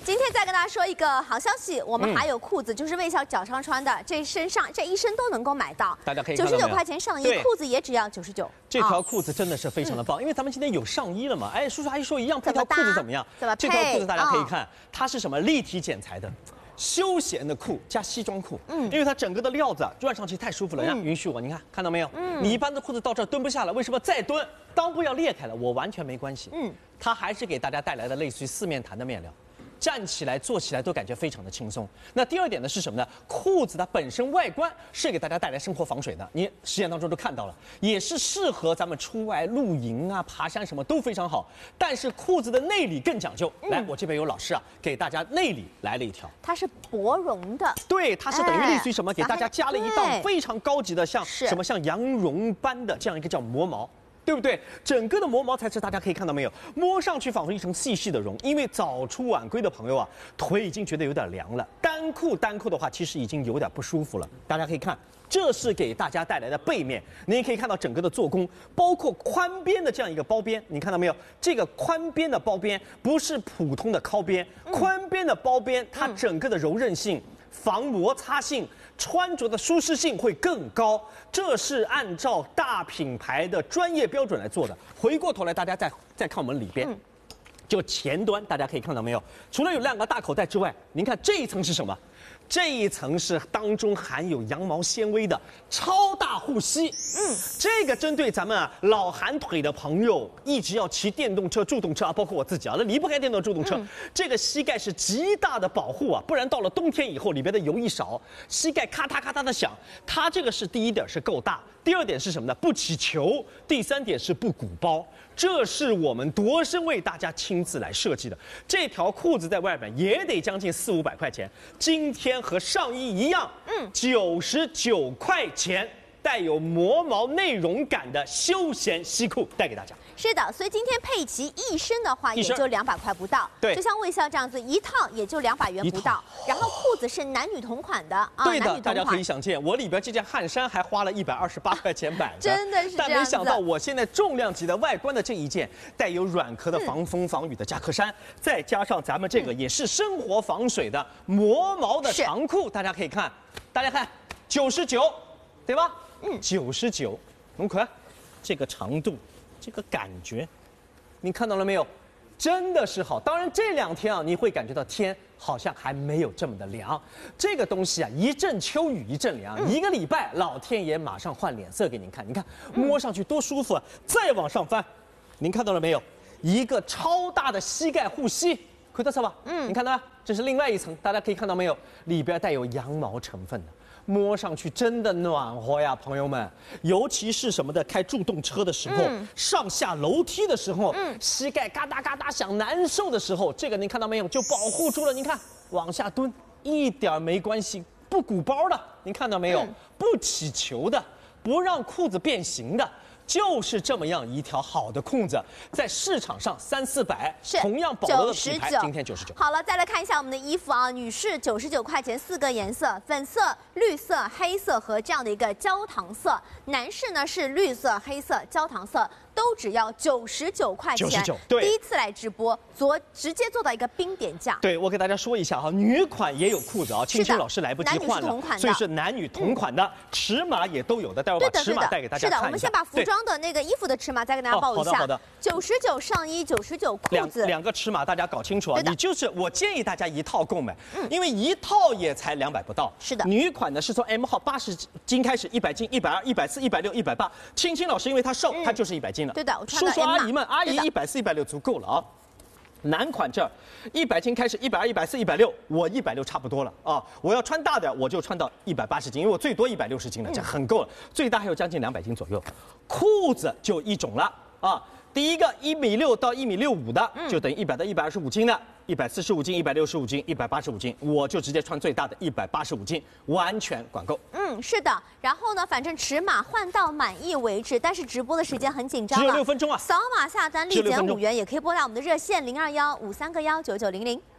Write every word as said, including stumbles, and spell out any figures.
今天再跟大家说一个好消息，我们还有裤子，嗯、就是魏校脚上穿的，这身上这一身都能够买到。 大家可以看到九十九块钱上衣，裤子也只要九十九。 这条裤子真的是非常的棒，嗯、因为咱们今天有上衣了嘛。哎，叔叔阿姨说一样，这条裤子怎么样？ 怎么配？ 这条裤子大家可以看，哦、它是什么立体剪裁的。 休闲的裤加西装裤，嗯，因为它整个的料子转上去太舒服了，让、嗯、允许我，你看看到没有？嗯，你一般的裤子到这儿蹲不下了，为什么再蹲？裆部要裂开了，我完全没关系，嗯，它还是给大家带来的类似于四面弹的面料。 站起来、坐起来都感觉非常的轻松。那第二点呢是什么呢？裤子它本身外观是给大家带来生活防水的，你实验当中都看到了，也是适合咱们出外露营啊、爬山什么都非常好。但是裤子的内里更讲究。嗯、来，我这边有老师啊，给大家内里来了一条， 它是薄绒的， 对，它是等于类似于什么？哎、给大家加了一道非常高级的，像什么像羊绒般的这样一个叫磨毛。 对不对？整个的磨毛材质，大家可以看到没有？摸上去仿佛一层细细的绒。因为早出晚归的朋友啊，腿已经觉得有点凉了。单裤单裤的话，其实已经有点不舒服了。大家可以看，这是给大家带来的背面。你也可以看到整个的做工，包括宽边的这样一个包边，你看到没有？这个宽边的包边不是普通的靠边，宽边的包边，它整个的柔韧性。 防摩擦性、穿着的舒适性会更高，这是按照大品牌的专业标准来做的。回过头来，大家再再看我们里边，嗯、就前端，大家可以看到没有？除了有两个大口袋之外，您看这一层是什么？ 这一层是当中含有羊毛纤维的超大护膝，嗯，这个针对咱们啊老寒腿的朋友，一直要骑电动车、助动车啊，包括我自己啊，那离不开电动助动车，嗯、这个膝盖是极大的保护啊，不然到了冬天以后，里边的油一少，膝盖咔嗒咔嗒的响。它这个是第一点是够大，第二点是什么呢？不起球，第三点是不鼓包。 这是我们夺身为大家亲自来设计的，这条裤子在外面也得将近四五百块钱，今天和上衣一样，嗯，九十九块钱，带有磨毛内容感的休闲西裤带给大家。 是的，所以今天配齐一身的话，也就两百块不到。对，就像魏校这样子，一套也就两百元不到。然后裤子是男女同款的啊， 对的，大家可以想见，我里边这件汗衫还花了一百二十八块钱买的， 真的是这样子。 但没想到我现在重量级的外观的这一件带有软壳的防风防雨的夹克衫，嗯、再加上咱们这个也是生活防水的磨毛的长裤，大家可以看，大家看九十九，对吧？嗯，九十九，龙葵，这个长度。 这个感觉，你看到了没有？真的是好。当然这两天啊，你会感觉到天好像还没有这么的凉。这个东西啊，一阵秋雨一阵凉，嗯、一个礼拜老天爷马上换脸色给您看。你看摸上去多舒服啊！再往上翻，您看到了没有？一个超大的膝盖护膝，回头侧吧。嗯，你看到吗？这是另外一层，大家可以看到没有？里边带有羊毛成分的。 摸上去真的暖和呀，朋友们，尤其是什么的，开助动车的时候，嗯、上下楼梯的时候，嗯、膝盖嘎哒嘎哒响难受的时候，这个您看到没有？就保护住了。您看，往下蹲一点没关系，不鼓包的，您看到没有？嗯、不起球的，不让裤子变形的。 就是这么样一条好的裤子，在市场上三四百，同样保留的品牌，今天九十九。 好了，再来看一下我们的衣服啊，女士九十九块钱，四个颜色，粉色、绿色、黑色和这样的一个焦糖色。男士呢是绿色、黑色、焦糖色，都只要九十九块钱。九十九，对。第一次来直播，昨直接做到一个冰点价。 对，我给大家说一下哈，女款也有裤子啊，青青老师来不及换了，所以是男女同款的，尺码也都有的。待会儿把尺码带给大家看一下。 是的，我们先把服装。 的那个衣服的尺码再给大家报一下。 哦、好的好的。 九十九上衣，九十九裤子。 两两个尺码大家搞清楚啊！你就是我建议大家一套购买，嗯、因为一套也才两百不到。 是的。 女款呢是从 M 号八十斤开始，一百斤、一百二、一百四、一百六、一百八。青青老师因为她瘦，她、嗯、就是一百斤了。 对的，我穿到 M 叔叔阿姨们，阿姨一百四、一百六足够了啊。 男款这儿，一百斤开始，一百二、一百四、一百六，我一百六差不多了啊！我要穿大的，我就穿到一百八十斤，因为我最多一百六十斤了，这很够了。最大还有将近两百斤左右。裤子就一种了啊，第一个一米六到一米六五的，就等于一百到一百二十五斤的，一百四十五斤、一百六十五斤、一百八十五斤，我就直接穿最大的一百八十五斤，完全管够。嗯， 是的。然后呢，反正尺码换到满意为止，但是直播的时间很紧张了， 只有六分钟啊！ 扫码下单立减五元，也可以拨打我们的热线零二幺五三个幺九九零零。